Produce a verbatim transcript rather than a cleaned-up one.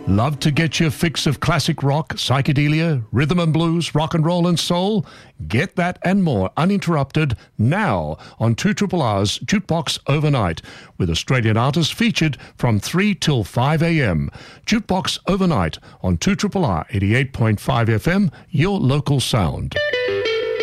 Love to get your fix of classic rock, psychedelia, rhythm and blues, rock and roll and soul? Get that and more uninterrupted now on two R R's Jukebox Overnight, with Australian artists featured from three till five a.m. Jukebox Overnight on two R R R eighty-eight point five F M, your local sound.